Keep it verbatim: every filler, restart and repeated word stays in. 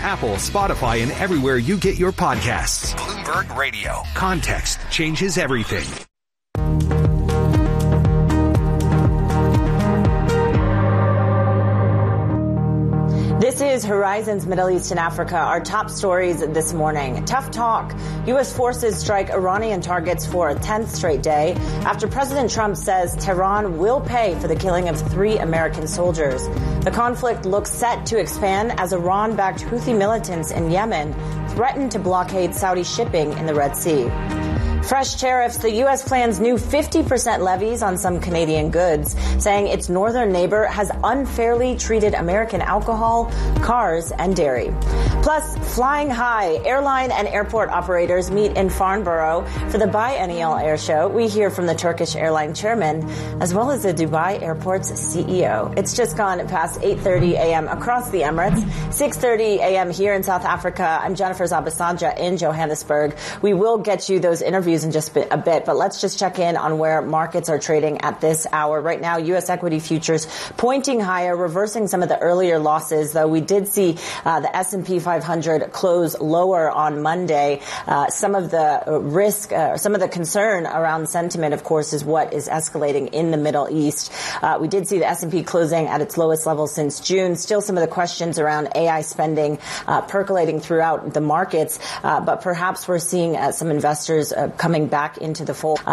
Apple, Spotify, and everywhere you get your podcasts. Bloomberg Radio. Context changes everything. This is Horizons Middle East and Africa. Our top stories this morning. Tough talk. U S forces strike Iranian targets for a tenth straight day after President Trump says Tehran will pay for the killing of three American soldiers. The conflict looks set to expand as Iran-backed Houthi militants in Yemen threaten to blockade Saudi shipping in the Red Sea. Fresh tariffs. The U S plans new fifty percent levies on some Canadian goods, saying its northern neighbor has unfairly treated American alcohol, cars, and dairy. Plus, flying high. Airline and airport operators meet in Farnborough for the biennial air show. We hear from the Turkish airline chairman, as well as the Dubai airport's C E O. It's just gone past eight thirty a.m. across the Emirates, six thirty a.m. here in South Africa. I'm Jennifer Zabasanja in Johannesburg. We will get you those interviews in just a bit, but let's just check in on where markets are trading at this hour. Right now, U S equity futures pointing higher, reversing some of the earlier losses, though we did see uh, the S and P five hundred close lower on Monday. Uh, some of the risk, uh, some of the concern around sentiment, of course, is what is escalating in the Middle East. Uh, we did see the S and P closing at its lowest level since June. Still some of the questions around A I spending uh, percolating throughout the markets, uh, but perhaps we're seeing uh, some investors uh, coming back into the fold.